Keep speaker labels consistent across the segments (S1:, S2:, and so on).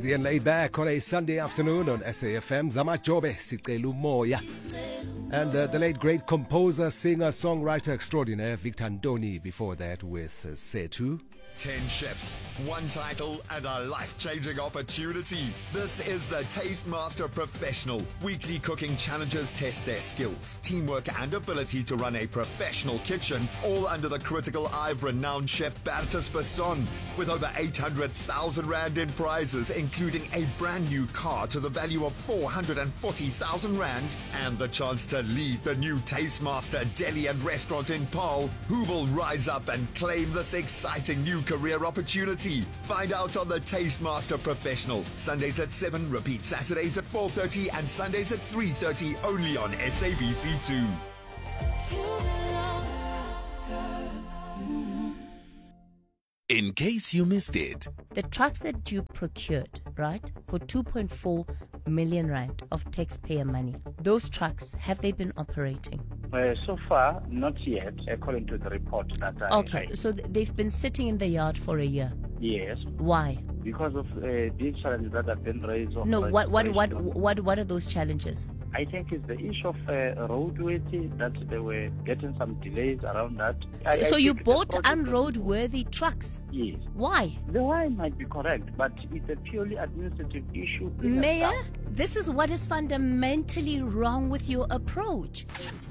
S1: easy and laid back on a Sunday afternoon on SAFM. Zamajobe Sicelu Moya. And the late great composer, singer, songwriter extraordinaire Victor Ntoni before that with Setu.
S2: 10 chefs, one title, and a life-changing opportunity. This is the Taste Master Professional. Weekly cooking challenges test their skills, teamwork, and ability to run a professional kitchen, all under the critical eye of renowned chef Bertus Besson. With over 800,000 Rand in prizes, including a brand new car to the value of 440,000 Rand, and the chance to lead the new Taste Master Deli and Restaurant in Paarl. Who will rise up and claim this exciting new career opportunity? Find out on the Taste Master Professional. Sundays at 7, repeat Saturdays at 4:30 and Sundays at 3:30 only on SABC2.
S3: In case you missed it,
S4: the trucks that you procured, right, for 2.4 million Rand of taxpayer money, those trucks, have they been operating?
S5: So far, not yet, according to the report that
S4: So they've been sitting in the yard for a year?
S5: Yes.
S4: Why?
S5: Because of these challenges that have been raised.
S4: No, what are those challenges?
S5: I think it's the issue of roadworthy, that they were getting some delays around that.
S4: So you bought unroadworthy trucks?
S5: Yes.
S4: Why?
S5: The why might be correct, but it's a purely administrative issue.
S4: Mayor, this is what is fundamentally wrong with your approach.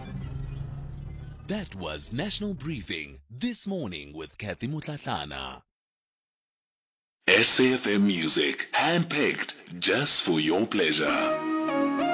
S3: That was National Briefing This Morning with Kathy Mutlatlana. SAFM Music, handpicked just for your pleasure.